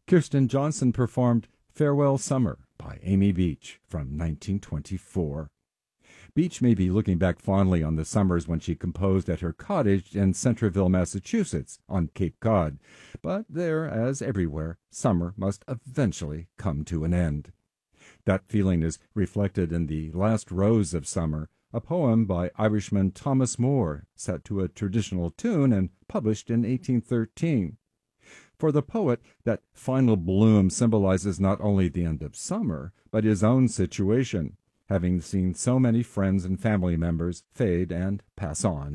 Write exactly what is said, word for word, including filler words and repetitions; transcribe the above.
Kirsten Johnson performed Farewell Summer by Amy Beach from nineteen twenty-four. Beach may be looking back fondly on the summers when she composed at her cottage in Centreville, Massachusetts, on Cape Cod, but there, as everywhere, summer must eventually come to an end. That feeling is reflected in The Last Rose of Summer, a poem by Irishman Thomas Moore, set to a traditional tune and published in eighteen thirteen. For the poet, that final bloom symbolizes not only the end of summer, but his own situation, having seen so many friends and family members fade and pass on